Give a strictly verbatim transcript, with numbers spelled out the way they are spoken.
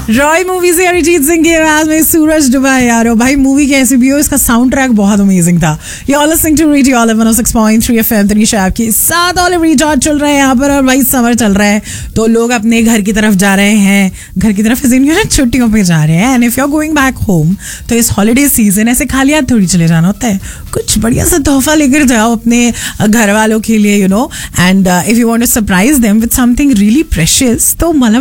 Roy movie से अरिजीत सिंह की आवाज में सूरज डुबा यारो भाई मूवी कैसी भी हो इसका साउंड ट्रैक बहुत अमेजिंग था. You are listening to radio olive one O six point three FM. Tanisha आपके साथ ऑलिव रिचार्ज चल रहे हैं यहाँ पर और भाई समर चल रहा है तो लोग अपने घर की तरफ जा रहे हैं. घर की तरफ छुट्टियों पे जा रहे हैं. And if you are going back home तो इस हॉलीडे सीजन ऐसे खाली हाथ थोड़ी चले जाना होता है. कुछ बढ़िया सा तोहफा लेकर जाओ अपने घर वालों के लिए, you know. And if you want to surprise them with something really precious तो मतलब